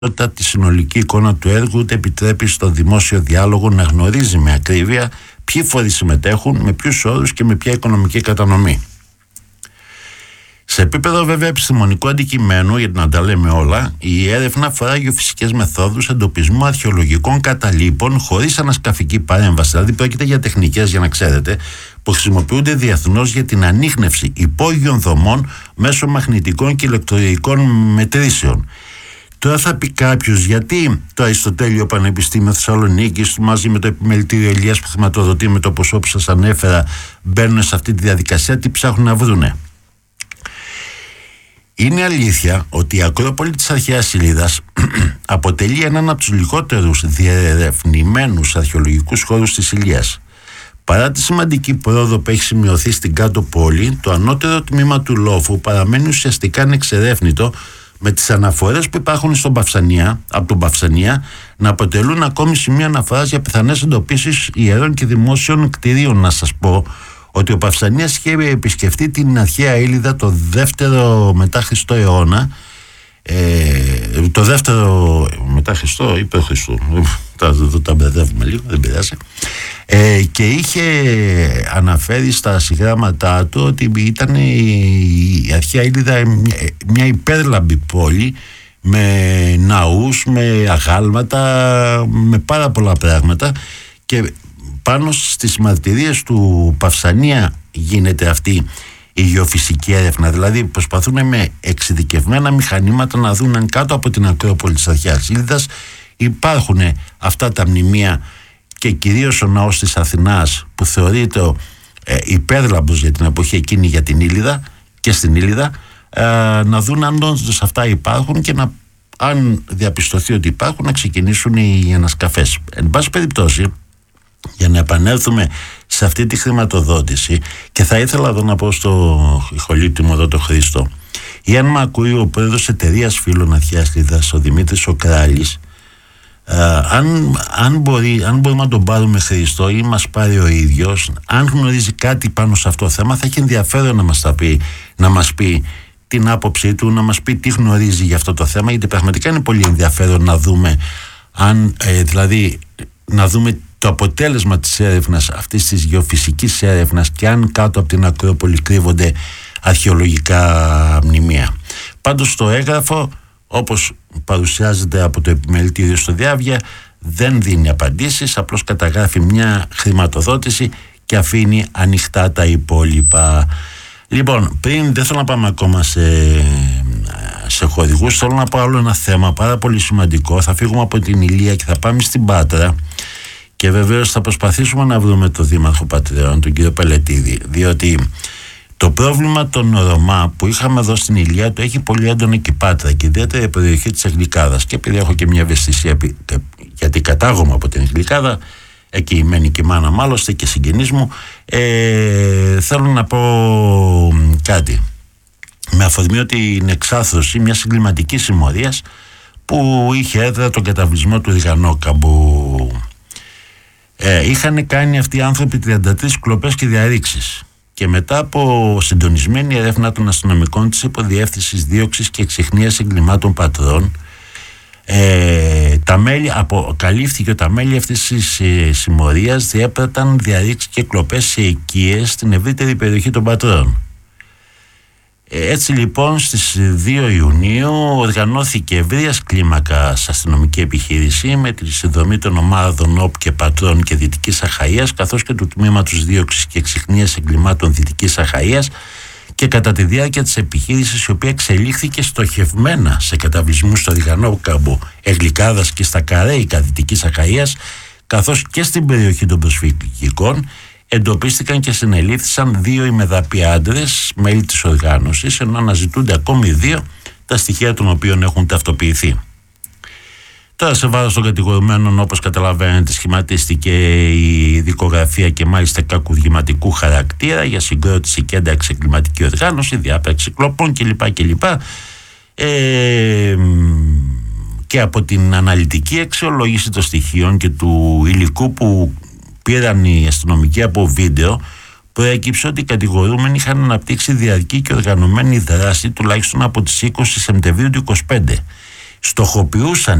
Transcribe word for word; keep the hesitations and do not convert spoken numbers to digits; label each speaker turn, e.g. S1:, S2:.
S1: τη συνολική εικόνα του έργου, ούτε επιτρέπει στο δημόσιο διάλογο να γνωρίζει με ακρίβεια ποιοι φορείς συμμετέχουν, με ποιους όρους και με ποια οικονομική κατανομή. Σε επίπεδο βέβαια επιστημονικού αντικειμένου, για να τα λέμε όλα, η έρευνα αφορά γεωφυσικές μεθόδους εντοπισμού αρχαιολογικών καταλήπων χωρίς ανασκαφική παρέμβαση. Δηλαδή, πρόκειται για τεχνικές, για να ξέρετε, που χρησιμοποιούνται διεθνώς για την ανίχνευση υπόγειων δομών μέσω μαγνητικών και ηλεκτρονικών μετρήσεων. Τώρα θα πει κάποιος, γιατί το Αριστοτέλειο Πανεπιστήμιο Θεσσαλονίκης μαζί με το Επιμελητήριο Ηλίας που χρηματοδοτεί με το ποσό που σας ανέφερα μπαίνουν σε αυτή τη διαδικασία, τι ψάχνουν να βρούνε. Είναι αλήθεια ότι η Ακρόπολη της αρχαίας Ήλιδας αποτελεί έναν από τους λιγότερους διερευνημένους αρχαιολογικούς χώρους της Ηλίας. Παρά τη σημαντική πρόοδο που έχει σημειωθεί στην κάτω πόλη, το ανώτερο τμήμα του λόφου παραμένει ουσιαστικά ανεξερεύνητο, με τις αναφορές που υπάρχουν στον Παυσανία, από τον Παυσανία να αποτελούν ακόμη σημείο αναφοράς για πιθανές εντοπίσεις ιερών και δημόσιων κτηρίων. Να σας πω ότι ο Παυσανίας είχε επισκεφτεί την αρχαία Ήλιδα το δεύτερο μετά Χριστό αιώνα, ε, το δεύτερο μετά Χριστό ή προ Χριστού, τα, τα, τα μπερδεύουμε λίγο, δεν πειράζει, ε, και είχε αναφέρει στα συγγράμματά του ότι ήταν η αρχαία Ήλιδα μια υπέρλαμπη πόλη με ναούς, με αγάλματα, με πάρα πολλά πράγματα, και πάνω στις μαρτυρίες του Παυσανία γίνεται αυτή η γεωφυσική έρευνα. Δηλαδή προσπαθούν με εξειδικευμένα μηχανήματα να δουν αν κάτω από την Ακρόπολη της αρχαίας Ήλιδας υπάρχουν αυτά τα μνημεία, και κυρίως ο ναός της Αθηνάς που θεωρείται ε, υπέρλαμπος για την εποχή εκείνη για την Ήλιδα και στην Ήλιδα, ε, να δουν αν όντως αυτά υπάρχουν και να, αν διαπιστωθεί ότι υπάρχουν, να ξεκινήσουν οι ανασκαφές. Εν πάση περιπτώσει, για να επανέλθουμε σε αυτή τη χρηματοδότηση, και θα ήθελα εδώ να πω στο ηχολήπτη μου εδώ το Χρήστο, ή αν με ακούει ο πρόεδρος εταιρείας φίλων αρχαίας Ήλιδας, ο Δημήτρης ο Κράλης, Uh, αν, αν, μπορεί, αν μπορούμε να τον πάρουμε Χρήστο ή μας πάρει ο ίδιος, αν γνωρίζει κάτι πάνω σε αυτό το θέμα, θα έχει ενδιαφέρον να μας τα πει, να μας πει την άποψή του, να μας πει τι γνωρίζει για αυτό το θέμα, γιατί πραγματικά είναι πολύ ενδιαφέρον να δούμε αν, ε, δηλαδή να δούμε το αποτέλεσμα της έρευνας, αυτής της γεωφυσικής έρευνας, και αν κάτω από την Ακρόπολη κρύβονται αρχαιολογικά μνημεία. Πάντως το έγγραφο, όπως παρουσιάζεται από το Επιμελητήριο στο Διάβια, δεν δίνει απαντήσεις, απλώς καταγράφει μια χρηματοδότηση και αφήνει ανοιχτά τα υπόλοιπα. Λοιπόν, πριν, δεν θέλω να πάμε ακόμα σε, σε χορηγούς, θέλω να πω άλλο ένα θέμα πάρα πολύ σημαντικό. Θα φύγουμε από την Ηλία και θα πάμε στην Πάτρα, και βεβαίως θα προσπαθήσουμε να βρούμε τον Δήμαρχο Πατρέων, τον κύριο Πελετίδη, διότι το πρόβλημα των Ρωμά που είχαμε εδώ στην Ηλία το έχει πολύ έντονο και η Πάτρα, και ιδιαίτερα η περιοχή της Αγγλικάδας. Και επειδή έχω και μια ευαισθησία, γιατί κατάγομαι από την Αγγλικάδα, εκεί μένει και η μάνα μου, άλλωστε και συγγενείς μου, ε, θέλω να πω κάτι. Με αφορμή ότι είναι εξάθρωση μιας εγκληματικής συμμορίας που είχε έδρα τον καταβλισμό του Ριγανόκαμπου. Ε, είχαν κάνει αυτοί οι άνθρωποι τριάντα τρεις κλοπές και διαρρήξεις. Και μετά από συντονισμένη έρευνα των αστυνομικών της Υποδιεύθυνσης Δίωξης και Εξιχνίας Εγκλημάτων Πατρών, ε, τα μέλη, αποκαλύφθηκε ότι τα μέλη αυτής της ε, συμμορίας διέπραταν διαρρήξεις και κλοπές σε οικίες στην ευρύτερη περιοχή των Πατρών. Ε, έτσι λοιπόν στις δύο Ιουνίου οργανώθηκε ευρείας κλίμακας αστυνομική επιχείρηση με τη συνδρομή των ομάδων ΟΠ και Πατρών και Δυτικής Αχαΐας, καθώς και του Τμήματος Δίωξης και Εξιχνίας Εγκλημάτων Δυτικής Αχαΐας, και κατά τη διάρκεια της επιχείρησης, η οποία εξελίχθηκε στοχευμένα σε καταβλισμούς στο Ριγανόκαμπο, Εγγλικάδας και στα Καρέικα Δυτικής Αχαΐας, καθώς και στην περιοχή των προσφυγικών, εντοπίστηκαν και συνελήφθησαν δύο ημεδαποί άντρες, μέλη της οργάνωσης, ενώ αναζητούνται ακόμη δύο, τα στοιχεία των οποίων έχουν ταυτοποιηθεί. Τώρα, σε βάρος των κατηγορουμένων, όπως καταλαβαίνετε, σχηματίστηκε η δικογραφία, και μάλιστα κακουργηματικού χαρακτήρα, για συγκρότηση και ένταξη εγκληματική οργάνωση, διάπραξη κλοπών κλπ. κλπ. Ε, και από την αναλυτική αξιολόγηση των στοιχείων και του υλικού που πήραν οι αστυνομικοί από βίντεο, προέκυψε ότι οι κατηγορούμενοι είχαν αναπτύξει διαρκή και οργανωμένη δράση τουλάχιστον από τις είκοσι Σεπτεμβρίου του είκοσι πέντε, στοχοποιούσαν